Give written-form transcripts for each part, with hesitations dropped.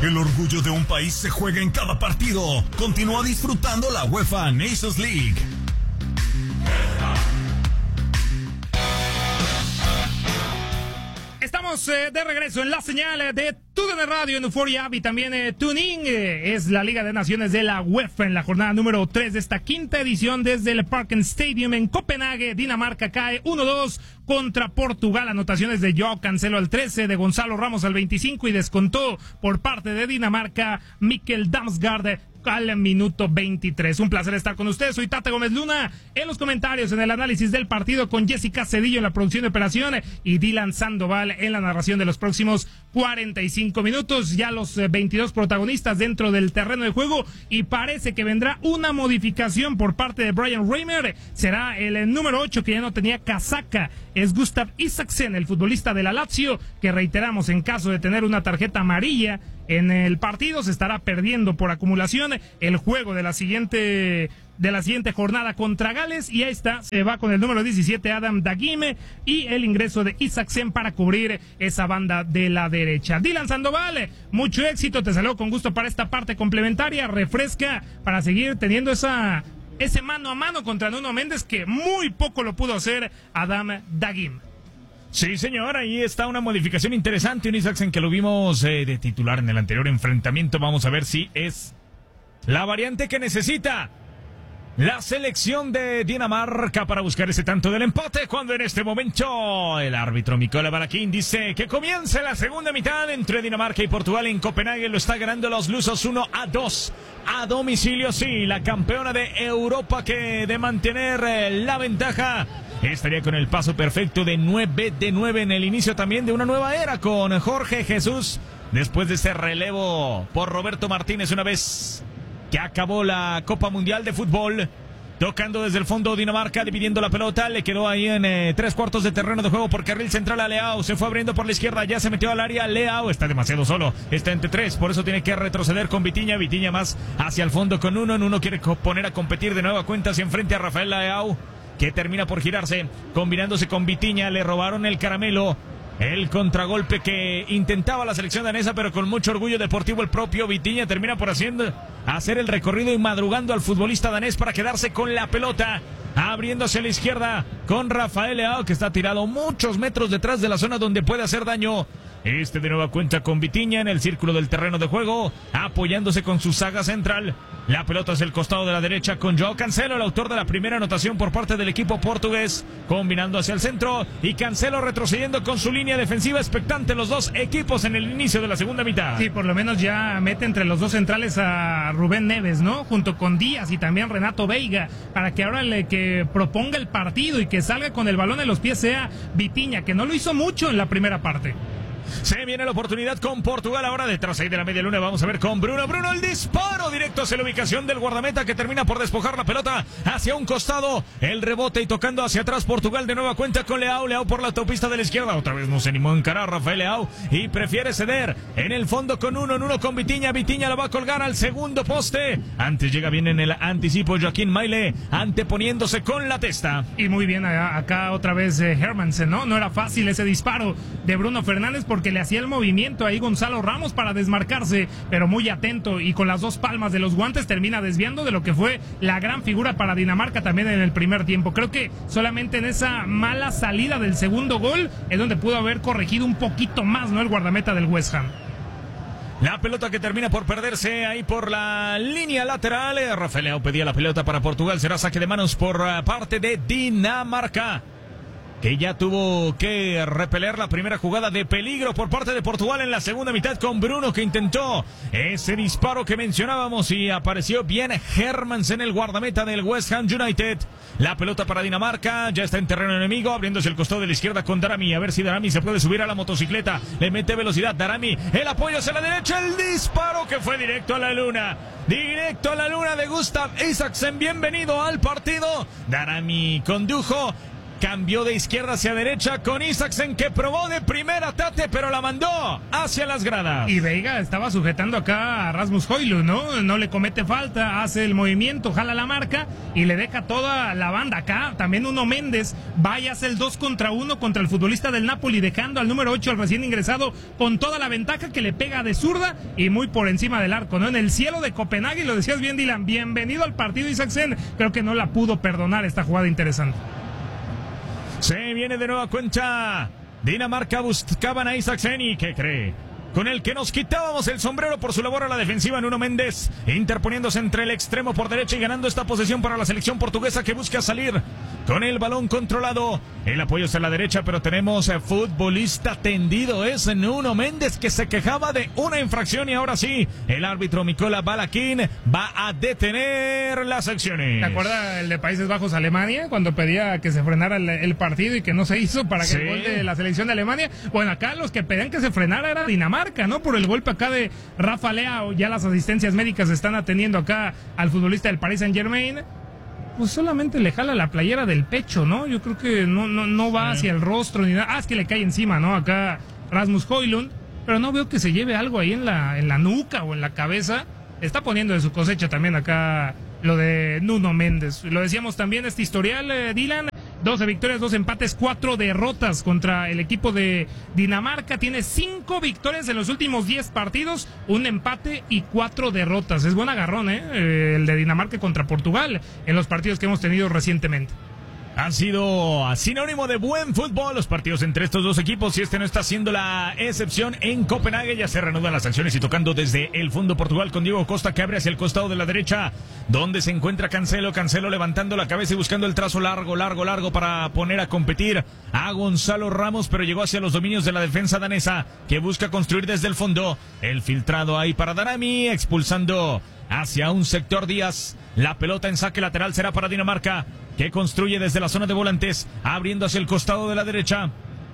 El orgullo de un país se juega en cada partido. Continúa disfrutando la UEFA Nations League. Estamos de regreso en la señal de TUDN Radio en Euphoria App y también TuneIn. Es la Liga de Naciones de la UEFA en la jornada número 3 de esta quinta edición desde el Parken Stadium en Copenhague. Dinamarca cae 1-2 contra Portugal. Anotaciones de Joao Cancelo al 13, de Gonzalo Ramos al 25 y descontó por parte de Dinamarca Mikkel Damsgaard al minuto 23. Un placer estar con ustedes. Soy Tate Gómez Luna en los comentarios, en el análisis del partido, con Jessica Cedillo en la producción de operación y Dylan Sandoval en la narración de los próximos 45 minutos. Ya los 22 protagonistas dentro del terreno de juego y parece que vendrá una modificación por parte de Brian Reimer. Será el número 8 que ya no tenía casaca. Es Gustav Isaksen, el futbolista de la Lazio, que reiteramos, en caso de tener una tarjeta amarilla en el partido, se estará perdiendo por acumulación el juego de la siguiente jornada contra Gales. Y ahí está, se va con el número 17 Adam Dagime y el ingreso de Isaksen para cubrir esa banda de la derecha. Dylan Sandoval, mucho éxito, te saludo con gusto para esta parte complementaria, refresca para seguir teniendo ese mano a mano contra Nuno Méndez, que muy poco lo pudo hacer Adam Dagime. Sí, señor, ahí está una modificación interesante, un Isaksen que lo vimos de titular en el anterior enfrentamiento. Vamos a ver si es la variante que necesita la selección de Dinamarca para buscar ese tanto del empate, cuando en este momento el árbitro Mikola Balakin dice que comience la segunda mitad entre Dinamarca y Portugal en Copenhague. Lo está ganando los lusos 1-2 a domicilio. Sí, la campeona de Europa, que de mantener la ventaja estaría con el paso perfecto de 9 en el inicio también de una nueva era con Jorge Jesús, después de ese relevo por Roberto Martínez una vez que acabó la Copa Mundial de Fútbol. Tocando desde el fondo Dinamarca, dividiendo la pelota, le quedó ahí en 3/4 de terreno de juego por carril central a Leao. Se fue abriendo por la izquierda, ya se metió al área. Leao está demasiado solo, está entre 3, por eso tiene que retroceder con Vitinha. Vitinha más hacia el fondo con Nuno quiere poner a competir de nueva cuenta hacia enfrente a Rafael Leao, que termina por girarse, combinándose con Vitinha. Le robaron el caramelo, el contragolpe que intentaba la selección danesa, pero con mucho orgullo deportivo el propio Vitinha termina por hacer el recorrido y madrugando al futbolista danés para quedarse con la pelota, abriéndose a la izquierda con Rafael Leao, que está tirado muchos metros detrás de la zona donde puede hacer daño. De nueva cuenta con Vitinha en el círculo del terreno de juego, apoyándose con su saga central. La pelota hacia el costado de la derecha con Joao Cancelo, el autor de la primera anotación por parte del equipo portugués, combinando hacia el centro, y Cancelo retrocediendo con su línea defensiva. Expectante los dos equipos en el inicio de la segunda mitad. Sí, por lo menos ya mete entre los dos centrales a Rubén Neves, ¿no? Junto con Díaz y también Renato Veiga, para que ahora el que proponga el partido y que salga con el balón en los pies sea Vitinha, que no lo hizo mucho en la primera parte. Se viene la oportunidad con Portugal ahora detrás ahí de la media luna. Vamos a ver con Bruno, el disparo directo hacia la ubicación del guardameta, que termina por despojar la pelota hacia un costado. El rebote y tocando hacia atrás Portugal de nueva cuenta con Leao por la autopista de la izquierda. Otra vez no se animó a encarar Rafael Leao y prefiere ceder en el fondo con Nuno con Vitinha. Vitinha la va a colgar al segundo poste. Antes llega bien en el anticipo Joaquín Maile, anteponiéndose con la testa. Y muy bien acá otra vez Hermansen, ¿no? No era fácil ese disparo de Bruno Fernández, porque le hacía el movimiento ahí Gonzalo Ramos para desmarcarse, pero muy atento y con las dos palmas de los guantes termina desviando de lo que fue la gran figura para Dinamarca también en el primer tiempo. Creo que solamente en esa mala salida del segundo gol es donde pudo haber corregido un poquito más, ¿no?, el guardameta del West Ham. La pelota que termina por perderse ahí por la línea lateral. Rafael Leao pedía la pelota para Portugal. Será saque de manos por parte de Dinamarca, que ya tuvo que repeler la primera jugada de peligro por parte de Portugal en la segunda mitad, con Bruno, que intentó ese disparo que mencionábamos y apareció bien Hermansen, el guardameta del West Ham United. La pelota para Dinamarca, ya está en terreno enemigo, abriéndose el costado de la izquierda con Darami, a ver si Darami se puede subir a la motocicleta, le mete velocidad Darami, el apoyo hacia la derecha, el disparo que fue directo a la luna de Gustav Isaksen. Bienvenido al partido. Darami condujo Cambió de izquierda hacia derecha con Isaksen, que probó de primera Tate, pero la mandó hacia las gradas. Y Veiga estaba sujetando acá a Rasmus Højlund, ¿no? No le comete falta, hace el movimiento, jala la marca y le deja toda la banda acá. También Nuno Méndez vaya a hacer el 2 contra 1 contra el futbolista del Napoli, dejando al número 8, al recién ingresado, con toda la ventaja, que le pega de zurda y muy por encima del arco, ¿no? En el cielo de Copenhague, y lo decías bien, Dylan, bienvenido al partido Isaksen. Creo que no la pudo perdonar esta jugada interesante. Se viene de nueva cuenta. Dinamarca buscaban a Isaksen y ¿qué cree? Con el que nos quitábamos el sombrero por su labor a la defensiva, Nuno Méndez, interponiéndose entre el extremo por derecha y ganando esta posesión para la selección portuguesa, que busca salir con el balón controlado. El apoyo es a la derecha, pero tenemos futbolista tendido. Es Nuno Méndez, que se quejaba de una infracción, y ahora sí, el árbitro Mikola Balakin va a detener las acciones. ¿Te acuerdas el de Países Bajos, Alemania, cuando pedía que se frenara el partido y que no se hizo para que sí, el gol de la selección de Alemania? Bueno, acá los que pedían que se frenara era Dinamarca, ¿no? Por el golpe acá de Rafa Leao. Ya las asistencias médicas están atendiendo acá al futbolista del Paris Saint-Germain. Pues solamente le jala la playera del pecho, ¿no? Yo creo que no va hacia el rostro ni nada. Ah, es que le cae encima, ¿no? Acá Rasmus Højlund. Pero no veo que se lleve algo ahí en la nuca o en la cabeza. Está poniendo de su cosecha también acá lo de Nuno Méndez. Lo decíamos también, este historial, Dylan. 12 victorias, 2 empates, 4 derrotas contra el equipo de Dinamarca. Tiene 5 victorias en los últimos 10 partidos, 1 empate y 4 derrotas. Es buen agarrón, el de Dinamarca contra Portugal en los partidos que hemos tenido recientemente. Han sido sinónimo de buen fútbol los partidos entre estos dos equipos, y este no está siendo la excepción en Copenhague. Ya se reanudan las acciones y tocando desde el fondo Portugal con Diego Costa, que abre hacia el costado de la derecha, donde se encuentra Cancelo levantando la cabeza y buscando el trazo largo para poner a competir a Gonzalo Ramos, pero llegó hacia los dominios de la defensa danesa, que busca construir desde el fondo. El filtrado ahí para Darami, expulsando hacia un sector Díaz. La pelota en saque lateral será para Dinamarca, que construye desde la zona de volantes, abriendo hacia el costado de la derecha,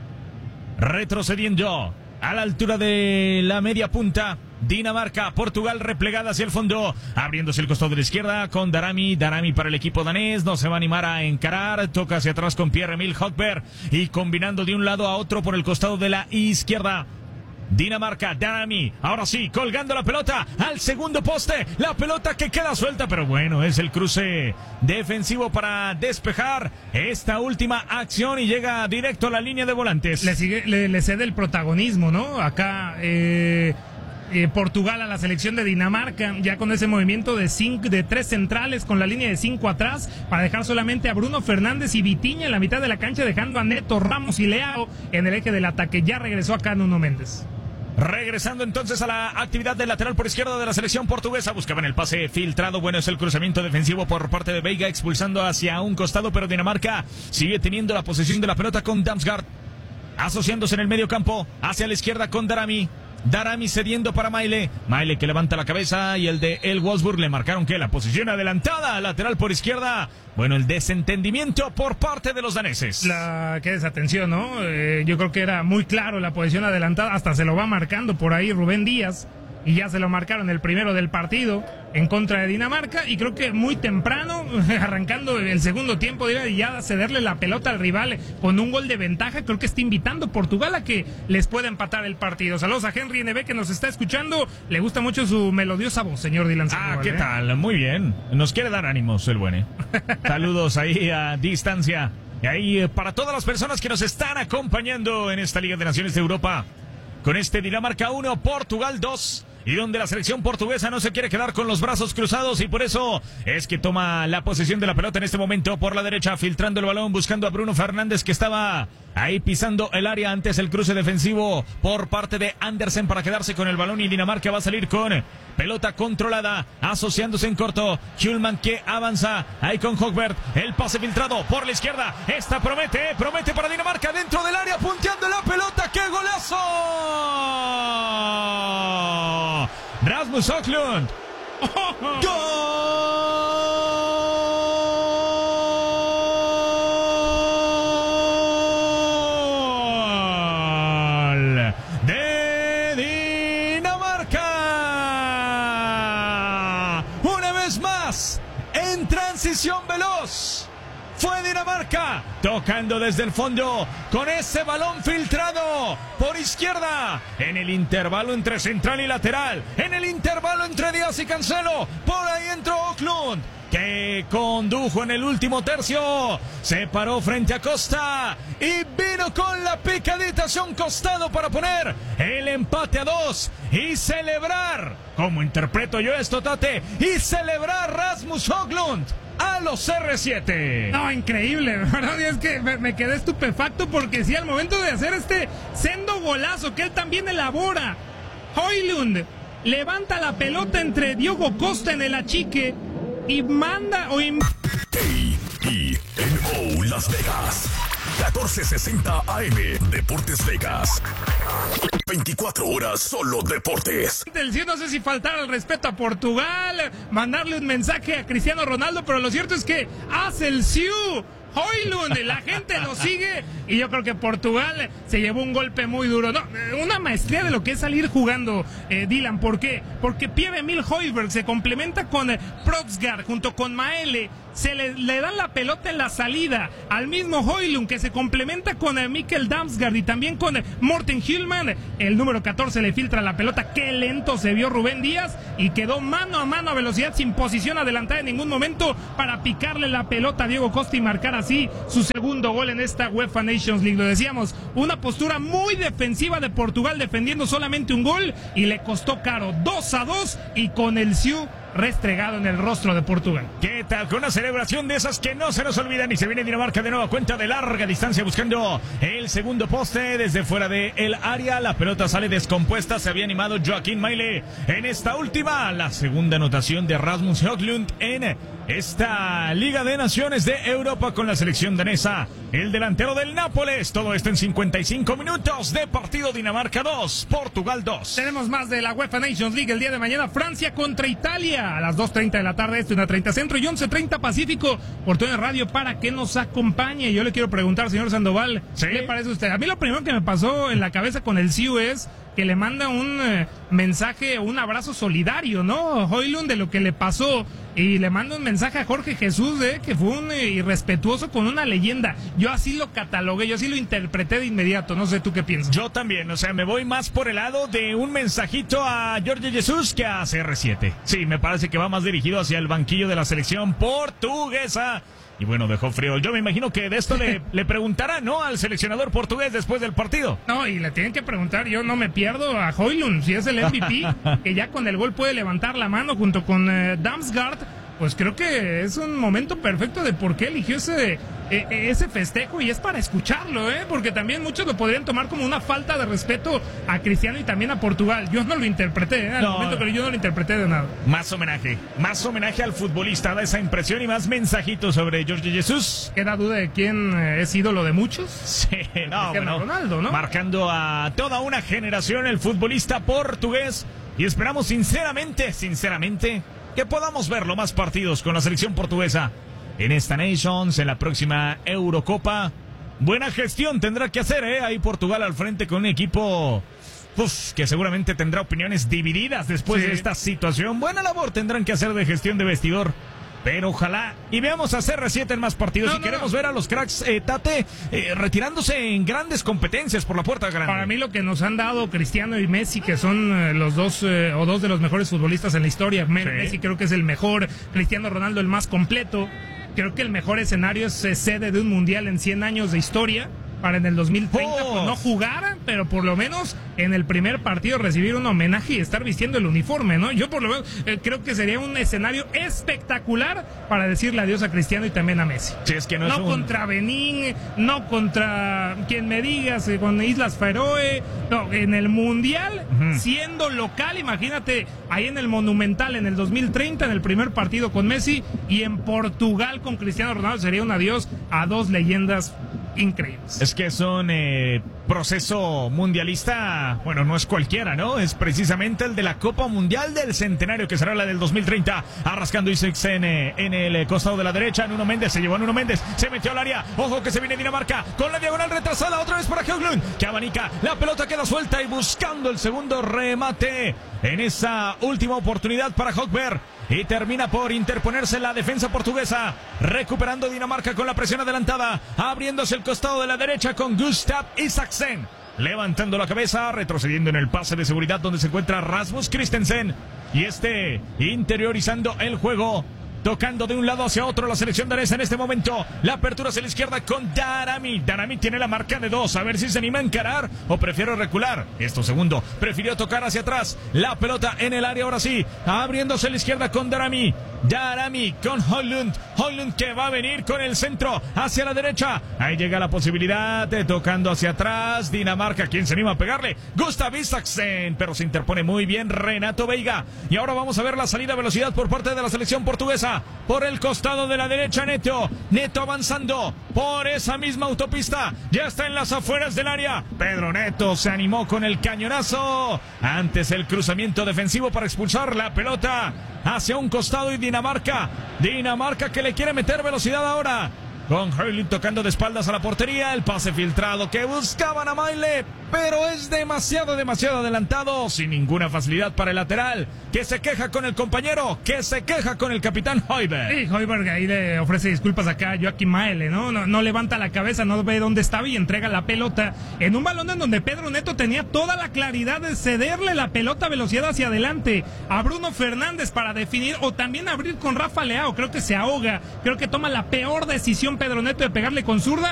retrocediendo a la altura de la media punta. Dinamarca, Portugal replegada hacia el fondo, abriéndose el costado de la izquierda con Darami para el equipo danés. No se va a animar a encarar, toca hacia atrás con Pierre-Emil Højbjerg y combinando de un lado a otro por el costado de la izquierda. Dinamarca, Darami, ahora sí, colgando la pelota al segundo poste, la pelota que queda suelta, pero bueno, es el cruce defensivo para despejar esta última acción y llega directo a la línea de volantes. Le cede el protagonismo, ¿no? Acá Portugal a la selección de Dinamarca, ya con ese movimiento de 3 centrales con la línea de 5 atrás, para dejar solamente a Bruno Fernández y Vitinha en la mitad de la cancha, dejando a Neto, Ramos y Leao en el eje del ataque. Ya regresó acá Nuno Méndez. Regresando entonces a la actividad del lateral por izquierda de la selección portuguesa. Buscaban el pase filtrado. Bueno, es el cruzamiento defensivo por parte de Veiga, expulsando hacia un costado, pero Dinamarca sigue teniendo la posesión de la pelota con Damsgaard, asociándose en el medio campo hacia la izquierda con Darami cediendo para Maile que levanta la cabeza, y el de El Wolfsburg le marcaron que la posición adelantada, lateral por izquierda. Bueno, el desentendimiento por parte de los daneses. Qué desatención, ¿no? Yo creo que era muy claro la posición adelantada, hasta se lo va marcando por ahí Rubén Díaz, y ya se lo marcaron el primero del partido en contra de Dinamarca, y creo que muy temprano, arrancando el segundo tiempo, y ya cederle la pelota al rival con un gol de ventaja, creo que está invitando Portugal a que les pueda empatar el partido. Saludos a Henry NB, que nos está escuchando, le gusta mucho su melodiosa voz, señor Dylan Sandoval. ¿Qué tal? Muy bien, nos quiere dar ánimos el buen. Saludos ahí a distancia, y ahí para todas las personas que nos están acompañando en esta Liga de Naciones de Europa, con este Dinamarca 1, Portugal 2, y donde la selección portuguesa no se quiere quedar con los brazos cruzados, y por eso es que toma la posesión de la pelota en este momento por la derecha, filtrando el balón, buscando a Bruno Fernández, que estaba ahí pisando el área antes el cruce defensivo por parte de Andersen para quedarse con el balón, y Dinamarca va a salir con pelota controlada, asociándose en corto. Hjulmand, que avanza ahí con Højbjerg, el pase filtrado por la izquierda, esta promete para Dinamarca dentro del área, punteando la pelota. ¡Qué golazo! Rasmus Højlund. ¡Gol de Dinamarca! Una vez más, en transición veloz, Fue Dinamarca tocando desde el fondo con ese balón filtrado por izquierda en el intervalo entre central y lateral, en el intervalo entre Díaz y Cancelo. Por ahí entró Højlund, que condujo en el último tercio, se paró frente a Costa y vino con la picadita hacia un costado para poner el empate a 2 y celebrar, ¿cómo interpreto yo esto, Tate? Y celebrar Rasmus Højlund a los CR7. No, increíble, ¿verdad? Y es que me quedé estupefacto porque sí, al momento de hacer este sendo golazo que él también elabora, Højlund levanta la pelota entre Diogo Costa en el achique y manda KENO Las Vegas 1460 AM Deportes Vegas. 24 horas solo deportes. No sé si faltar el respeto a Portugal, mandarle un mensaje a Cristiano Ronaldo, pero lo cierto es que hace el Siu Højlund, la gente lo sigue y yo creo que Portugal se llevó un golpe muy duro. No, una maestría de lo que es salir jugando, Dylan. ¿Por qué? Porque Pierre-Emil Højbjerg se complementa con Proxgaard junto con Maele. Se le dan la pelota en la salida al mismo Højlund, que se complementa con Mikkel Damsgaard y también con Morten Hjulmand. El número 14 le filtra la pelota. Qué lento se vio Rubén Díaz y quedó mano a mano a velocidad, sin posición adelantada en ningún momento, para picarle la pelota a Diego Costa y marcar así su segundo gol en esta UEFA Nations League. Lo decíamos, una postura muy defensiva de Portugal, defendiendo solamente un gol, y le costó caro. 2-2 y con el Siu restregado en el rostro de Portugal. ¿Qué tal? Con una celebración de esas que no se nos olvidan, y se viene Dinamarca de nueva cuenta de larga distancia buscando el segundo poste desde fuera del área. La pelota sale descompuesta. Se había animado Joaquín Maile en esta última, la segunda anotación de Rasmus Højlund en esta Liga de Naciones de Europa con la selección danesa, el delantero del Nápoles. Todo esto en 55 minutos de partido. Dinamarca 2, Portugal 2. Tenemos más de la UEFA Nations League el día de mañana. Francia contra Italia a las 2:30 de la tarde, 1:30 centro y 11:30 pacífico, por TUDN Radio, para que nos acompañe. Yo le quiero preguntar, señor Sandoval, ¿qué le parece a usted? A mí lo primero que me pasó en la cabeza con el Siu es que le manda un mensaje, un abrazo solidario, ¿no? Højlund, de lo que le pasó, y le manda un mensaje a Jorge Jesús, que fue un irrespetuoso con una leyenda. Yo así lo catalogué, yo así lo interpreté de inmediato. No sé tú qué piensas. Yo también, o sea, me voy más por el lado de un mensajito a Jorge Jesús que a CR7. Sí, me parece que va más dirigido hacia el banquillo de la selección portuguesa. Y bueno, dejó frío. Yo me imagino que de esto le preguntará, ¿no?, al seleccionador portugués después del partido. No, y le tienen que preguntar. Yo no me pierdo a Højlund, si es el MVP, que ya con el gol puede levantar la mano junto con Damsgaard. Pues creo que es un momento perfecto de por qué eligió ese festejo, y es para escucharlo, porque también muchos lo podrían tomar como una falta de respeto a Cristiano y también a Portugal. Yo no lo interpreté, al momento, pero yo no lo interpreté de nada. Más homenaje al futbolista, da esa impresión, y más mensajitos sobre Jorge Jesús. ¿Queda duda de quién es ídolo de muchos? Sí, no, bueno, Ronaldo, ¿no? Marcando a toda una generación el futbolista portugués, y esperamos sinceramente que podamos verlo más partidos con la selección portuguesa en esta Nations, en la próxima Eurocopa. Buena gestión tendrá que hacer, ahí Portugal al frente con un equipo que seguramente tendrá opiniones divididas después de esta situación. Buena labor tendrán que hacer de gestión de vestidor, pero ojalá y veamos a CR7 en más partidos. Queremos ver a los cracks, Tate, retirándose en grandes competencias por la puerta grande. Para mí lo que nos han dado Cristiano y Messi, que son los dos de los mejores futbolistas en la historia. Messi creo que es el mejor, Cristiano Ronaldo el más completo. Creo que el mejor escenario es sede de un mundial en 100 años de historia, para en el 2030 pues no jugar, pero por lo menos en el primer partido recibir un homenaje y estar vistiendo el uniforme, ¿no? Yo por lo menos creo que sería un escenario espectacular para decirle adiós a Cristiano y también a Messi. Sí, es que no contra Benín, no contra quien me digas, con Islas Feroe, no, en el mundial, siendo local, imagínate, ahí en el Monumental en el 2030, en el primer partido con Messi, y en Portugal con Cristiano Ronaldo, sería un adiós a dos leyendas increíbles. Es que es un proceso mundialista, bueno, no es cualquiera, ¿no? Es precisamente el de la Copa Mundial del Centenario, que será la del 2030. Arrascando Isaksen en el costado de la derecha. Nuno Méndez, se llevó a Nuno Méndez, se metió al área. Ojo que se viene Dinamarca con la diagonal retrasada, otra vez para Højlund, que abanica, la pelota queda suelta y buscando el segundo remate en esa última oportunidad para Højbjerg. y termina por interponerse la defensa portuguesa, recuperando Dinamarca con la presión adelantada, abriéndose el costado de la derecha con Gustav Isaksen, levantando la cabeza, retrocediendo en el pase de seguridad donde se encuentra Rasmus Christensen, y interiorizando el juego, tocando de un lado hacia otro la selección danesa en este momento. La apertura hacia la izquierda con Darami. Darami tiene la marca de 2. A ver si se anima a encarar o prefiere recular. Segundo. Prefirió tocar hacia atrás. La pelota en el área ahora sí. Abriéndose a la izquierda con Darami. Darami con Højlund. Højlund que va a venir con el centro hacia la derecha. Ahí llega la posibilidad de tocando hacia atrás. Dinamarca, ¿quién se anima a pegarle? Gustav Isaksen, pero se interpone muy bien Renato Veiga. Y ahora vamos a ver la salida a velocidad por parte de la selección portuguesa. Por el costado de la derecha Neto avanzando por esa misma autopista, ya está en las afueras del área. Pedro Neto se animó con el cañonazo, antes el cruzamiento defensivo para expulsar la pelota hacia un costado, y Dinamarca que le quiere meter velocidad ahora, con Højlund tocando de espaldas a la portería. El pase filtrado que buscaban a Maile, pero es demasiado adelantado, sin ninguna facilidad para el lateral, que se queja con el compañero, que se queja con el capitán Højbjerg. Sí, Højbjerg ahí le ofrece disculpas acá a Joakim Maele, no levanta la cabeza, no ve dónde estaba y entrega la pelota en un balón en donde Pedro Neto tenía toda la claridad de cederle la pelota a velocidad hacia adelante a Bruno Fernández para definir, o también abrir con Rafa Leao. Creo que se ahoga, creo que toma la peor decisión Pedro Neto de pegarle con zurda.